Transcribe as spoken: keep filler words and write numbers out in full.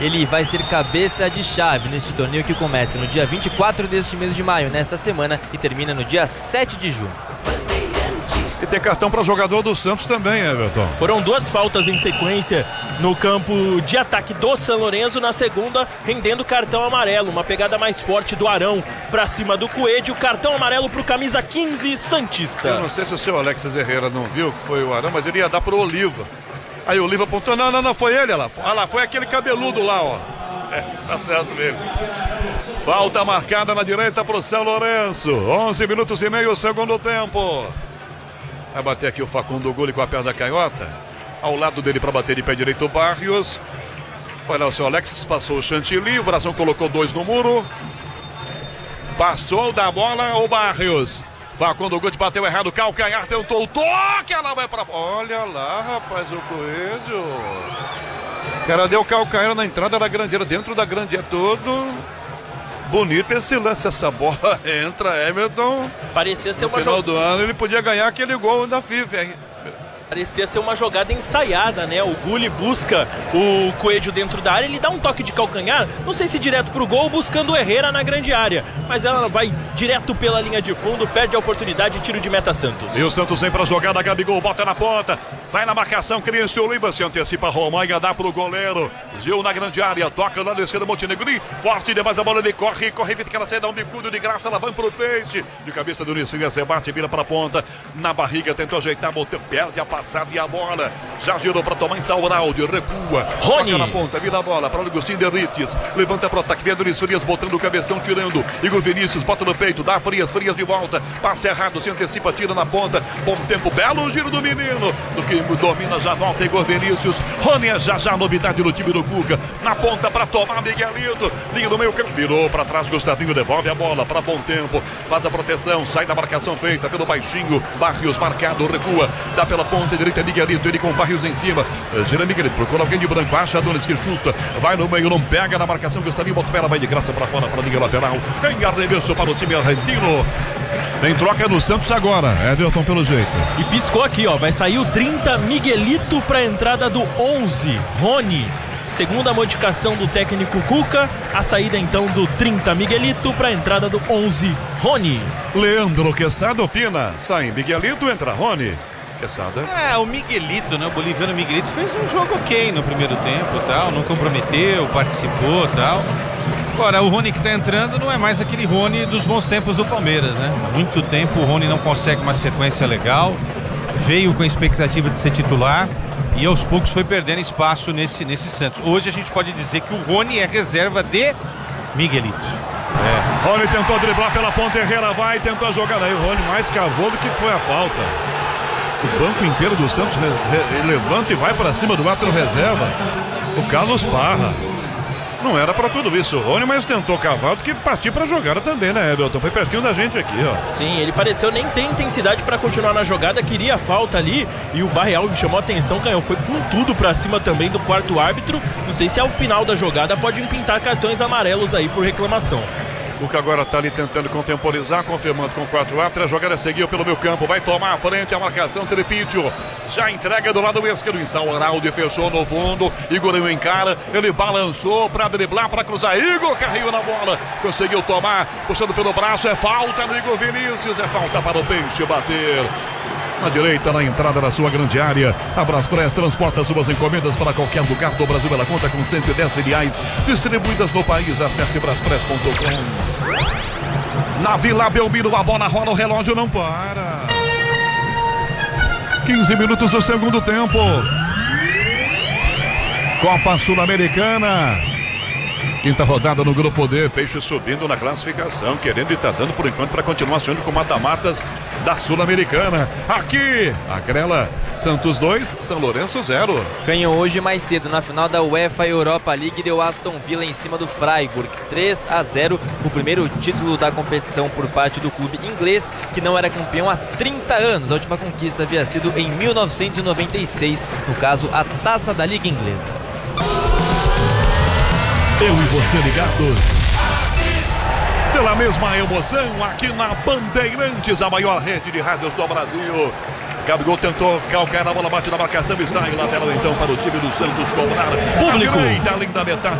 ele vai ser cabeça de chave neste torneio que começa no dia vinte e quatro deste mês de maio, nesta semana, e termina no dia sete de junho. E tem cartão para jogador do Santos também, Everton. Foram duas faltas em sequência no campo de ataque do São Lourenço, na segunda rendendo cartão amarelo, uma pegada mais forte do Arão para cima do Coelho, cartão amarelo pro camisa quinze, Santista. Eu não sei se o seu Alexis Herrera não viu que foi o Arão, mas ele ia dar pro Oliva. Aí o Oliva apontou, não, não, não, foi ele, olha lá, olha lá, foi aquele cabeludo lá, ó. É, tá certo mesmo. Falta marcada na direita pro São Lourenço, onze minutos e meio, segundo tempo. Vai bater aqui o Facundo Gulli com a perna canhota. Ao lado dele para bater de pé direito o Barrios. Foi lá o seu Alexis, passou o Chantilly. O Brazão colocou dois no muro. Passou da bola o Barrios. Facundo Gulli bateu errado, calcanhar, tentou o toque. Ela vai para... Olha lá, rapaz, o Coelho. O cara deu calcanhar na entrada da grandeira, dentro da grandeira, todo... Bonito esse lance, essa bola entra, Everton. Parecia ser no uma final jogada. do ano ele podia ganhar aquele gol da FIFA, hein? Parecia ser uma jogada ensaiada, né? O Gulli busca o Coelho dentro da área, ele dá um toque de calcanhar, não sei se direto pro gol, buscando o Herrera na grande área, mas ela vai direto pela linha de fundo, perde a oportunidade, tiro de meta Santos. E o Santos vem pra jogada, Gabigol bota na ponta, vai na marcação, Cristian Oliva se antecipa, Romainha dá pro goleiro, Gil na grande área, toca na esquerda, Montenegro, forte demais a bola, ele corre, corre, evita que ela saia, dá um bicudo de graça, ela vai pro peixe, de cabeça do Unicília, se bate, vira pra ponta, na barriga, tentou ajeitar, botou, perde a passada e a bola, já girou para tomar em Sauraldi, recua, Rony toca na ponta, vira a bola para o Agostinho Derrites, levanta para o ataque, vem Adonis Frias botando o cabeção, tirando, Igor Vinícius bota no peito, dá Frias, Frias de volta, passe errado, se antecipa, tira na ponta, bom tempo, belo giro do menino, do que domina, já volta Igor Vinícius, Rony é já já novidade no time do Cuca, na ponta para tomar Miguelito, linha do meio campo, virou para trás, Gustavinho devolve a bola para bom tempo, faz a proteção, sai da marcação feita pelo baixinho, Barrios marcado, recua, dá pela ponta direita, Miguelito, ele com Barrios em cima, gira Miguelito, procura alguém de branco, acha Adonis que chuta, vai no meio, não pega na marcação, Gustavinho bota ela, vai de graça para fora, para a linha lateral, em arremesso para o time argentino, tem troca no Santos agora, Everton pelo jeito. E piscou aqui, ó, vai sair o trinta, Miguelito para a entrada do onze, Rony. Segunda modificação do técnico Cuca, a saída então do trinta, Miguelito, para a entrada do onze, Rony. Leandro Quesada opina, sai Miguelito, entra Rony. Quesada. É, o Miguelito, né, o boliviano Miguelito fez um jogo ok no primeiro tempo, tal, não comprometeu, participou, tal. Agora, o Rony que tá entrando não é mais aquele Rony dos bons tempos do Palmeiras, né? Há muito tempo o Rony não consegue uma sequência legal, veio com a expectativa de ser titular e aos poucos foi perdendo espaço nesse, nesse Santos. Hoje a gente pode dizer que o Rony é reserva de Miguelito. É. Rony tentou driblar pela ponta, Herrera vai, tentou a jogada aí, o Rony mais cavou do que foi a falta. O banco inteiro do Santos re, re, levanta e vai para cima do árbitro reserva. O Carlos Parra. Não era para tudo isso, o Rony, mas tentou cavar do que partir para a jogada também, né, Everton? Foi pertinho da gente aqui, ó. Sim, ele pareceu nem ter intensidade para continuar na jogada, queria a falta ali e o Barreal chamou a atenção, canhão, foi com tudo para cima também do quarto árbitro. Não sei se ao final da jogada pode pintar cartões amarelos aí por reclamação. O que agora está ali tentando contemporizar, confirmando com quatro árbitros. A jogada seguiu pelo meio campo, vai tomar a frente a marcação, Tripídio já entrega do lado esquerdo em Sauraldi, fechou no fundo, Igor encara, ele balançou para driblar, para cruzar, Igor carregou na bola, conseguiu tomar, puxando pelo braço, é falta do Igor Vinícius, é falta para o Peixe bater. Na direita, na entrada da sua grande área, a Braspress transporta suas encomendas para qualquer lugar do Brasil. Ela conta com cento e dez filiais distribuídas no país. Acesse braspress ponto com. Na Vila Belmiro, a bola rola, o relógio não para. quinze minutos do segundo tempo. Copa Sul-Americana. Quinta rodada no Grupo D, Peixe subindo na classificação, querendo e tá dando por enquanto para continuar sonhando com mata-matas da Sul-Americana. Aqui, a Grela, Santos dois, São Lourenço zero. Ganhou hoje mais cedo na final da UEFA Europa League, deu Aston Villa em cima do Freiburg, três a zero, o primeiro título da competição por parte do clube inglês, que não era campeão há trinta anos. A última conquista havia sido em mil novecentos e noventa e seis, no caso a Taça da Liga Inglesa. Eu e você ligados pela mesma emoção aqui na Bandeirantes, a maior rede de rádios do Brasil. Gabigol tentou calcar a bola, bate na marcação e sai lateral então para o time do Santos cobrar. Público. A direita, além da metade.